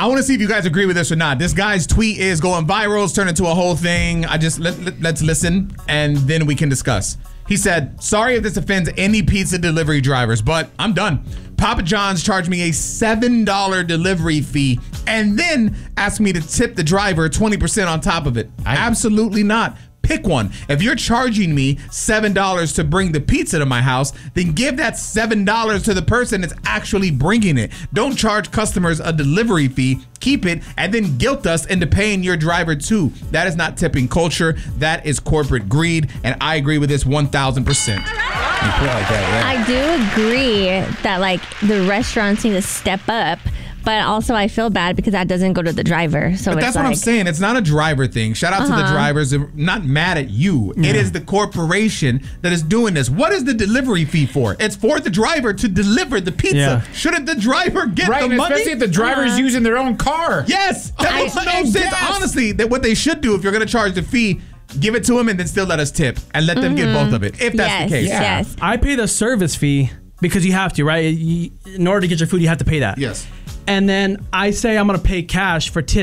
I want to see if you guys agree with this or not. This guy's tweet is going viral. It's turned into a whole thing. Let's listen, and then we can discuss. He said, sorry if this offends any pizza delivery drivers, but I'm done. Papa John's charged me a $7 delivery fee and then asked me to tip the driver 20% on top of it. Absolutely not. Pick one. If you're charging me $7 to bring the pizza to my house, then give that $7 to the person that's actually bringing it. Don't charge customers a delivery fee, keep it, and then guilt us into paying your driver too. That is not tipping culture. That is corporate greed, and I agree with this 1,000%. I do agree that like the restaurants need to step up. But also, I feel bad because that doesn't go to the driver. So but that's what I'm saying. It's not a driver thing. Shout out to the drivers. They're not mad at you. Yeah. It is the corporation that is doing this. What is the delivery fee for? It's for the driver to deliver the pizza. Yeah. Shouldn't the driver get the money? Especially if the driver is using their own car. Yes. That makes no sense. Yes. Honestly, that what they should do if you're going to charge the fee, give it to them and then still let us tip and let them get both of it, if that's the case. Yes. I pay the service fee because you have to, right? In order to get your food, you have to pay that. Yes. And then I say I'm going to pay cash for tip.